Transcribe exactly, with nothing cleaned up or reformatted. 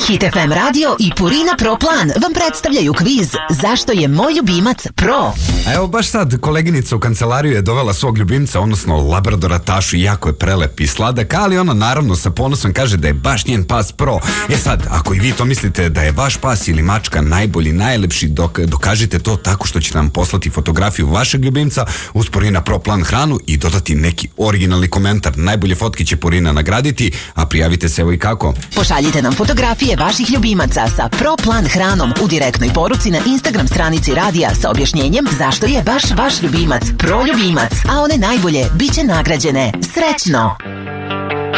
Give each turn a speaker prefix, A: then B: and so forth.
A: Hit F M radio i Purina Pro Plan vam predstavljaju kviz Zašto je moj ljubimac Pro.
B: A evo baš sad koleginica u kancelariju je dovela svog ljubimca, odnosno labradora Tašu, jako je prelep i sladak, ali ona naravno sa ponosom kaže da je baš njen pas Pro. E sad, ako i vi to mislite da je vaš pas ili mačka najbolji, najlepši, dok, dokažite to tako što ćete nam poslati fotografiju vašeg ljubimca uz Purina Pro Plan hranu i dodati neki originalni komentar. Najbolje fotke će Purina nagraditi, a prijavite se evo i kako.
A: Pošaljite nam fotografije vaših ljubimaca sa Pro Plan hranom u direktnoj poruci na Instagram stranici radija sa objašnjenjem zašto je baš vaš ljubimac Pro ljubimac, a one najbolje bit će nagrađene. Srećno!